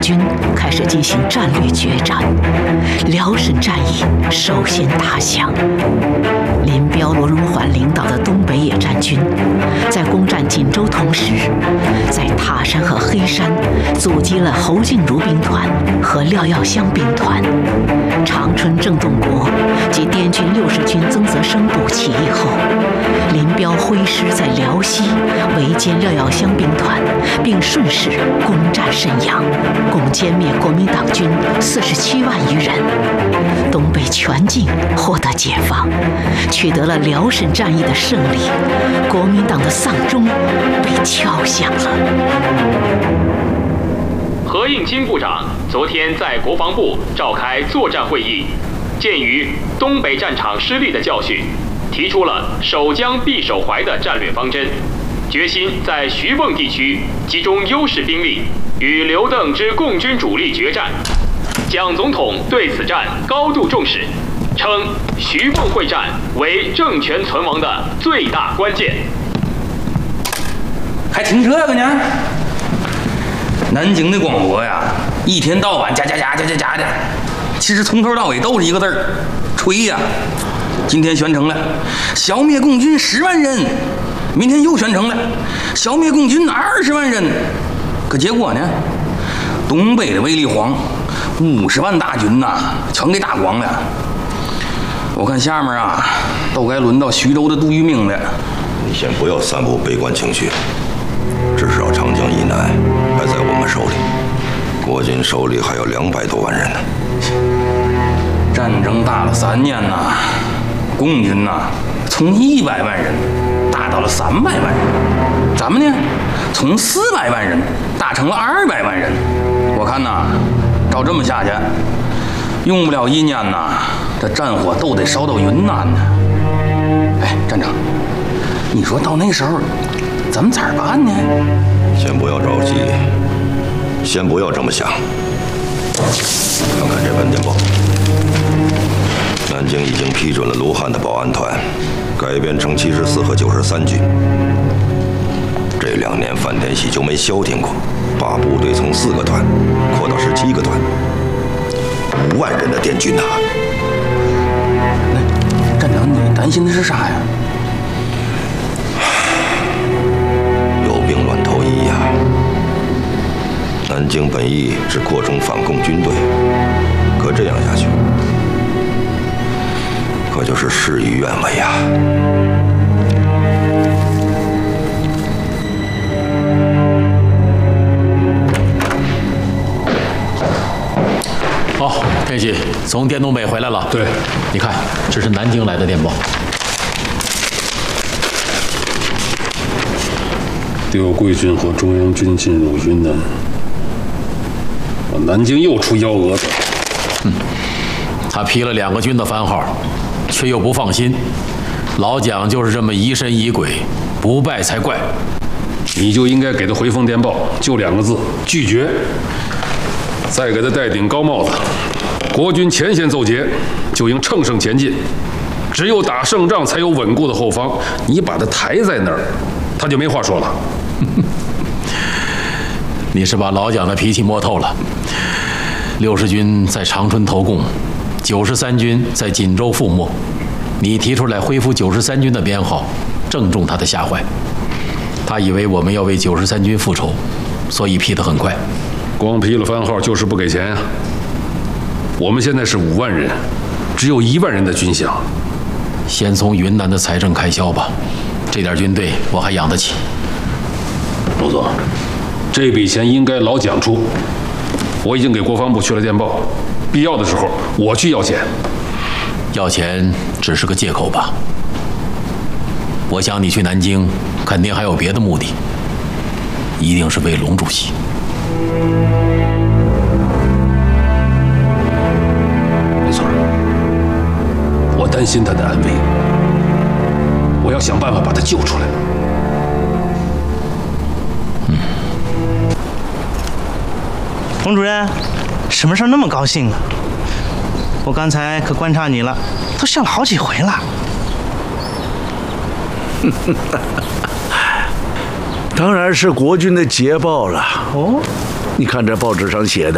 军开始进行战略决战，辽沈战役首先打响。林彪、罗荣桓领导的东北野战军，在攻占锦州同时，在塔山和黑山阻击了侯静茹兵团和廖耀湘兵团。长春郑洞国及滇军60军曾泽生部起义后，林彪挥师在辽西围歼廖耀湘兵团，并顺势攻占沈阳，共歼灭国民党军47万余人，东北全境获得解放，取得了辽沈战役的胜利，国民党的丧钟被敲响了。 何应钦部长昨天在国防部召开作战会议，鉴于东北战场失利的教训，提出了守疆必守淮的战略方针，决心在徐蚌地区集中优势兵力，与刘邓之共军主力决战。蒋总统对此战高度重视，称徐蚌会战为政权存亡的最大关键。 还听这个呢？南京的广播呀，一天到晚加的，其实从头到尾都是一个字儿，吹呀。今天宣称了消灭共军10万人，明天又宣称了消灭共军20万人，可结果呢？东北的卫立煌50万大军呐，全给打光了。我看下面啊，都该轮到徐州的杜聿明了。 你先不要散布悲观情绪，至少长江以南还在我们手里，国军手里还有200多万人呢。 战争打了3年呐，共军呐从100万人打到了300万人，咱们呢从400万人打成了200万人。我看呐，照这么下去，用不了1年呐，这战火都得烧到云南呢。哎，站长，你说到那时候咱们咋办呢？ 先不要着急，先不要这么想。看看这份电报，南京已经批准了卢汉的保安团改编成74和93军。这2年范天喜就没消停过，把部队从4个团扩到17个团，5万人的滇军呐！ 那站长，你担心的是啥呀？ 有病乱投医呀！南京本意是扩充反共军队，可这样下去，可就是事与愿违呀！ 好，天喜从滇东北回来了。 对， 你看，这是南京来的电报。 刘桂军和中央军进入云南，南京又出幺蛾子。 他批了2个军的番号，却又不放心。老蒋就是这么疑神疑鬼，不败才怪。 你就应该给他回封电报，就2个字：拒绝。再给他戴顶高帽子，国军前线奏捷，就应乘胜前进。只有打胜仗，才有稳固的后方。你把他抬在那儿，他就没话说了。 你是把老蒋的脾气摸透了。60军在长春投共，93军在锦州覆没。你提出来恢复93军的编号，正中他的下怀。他以为我们要为93军复仇，所以批得很快。 光批了番号就是不给钱呀！我们现在是5万人，只有1万人的军饷。 先从云南的财政开销吧，这点军队我还养得起。 陆总，这笔钱应该老蒋出。我已经给国防部去了电报，必要的时候我去要钱。 要钱只是个借口吧？我想你去南京肯定还有别的目的，一定是为龙主席。 没错，我担心他的安危，我要想办法把他救出来。 冯主任，什么事那么高兴啊？我刚才可观察你了，都笑了好几回了。 当然是国军的捷报了。哦，你看这报纸上写的，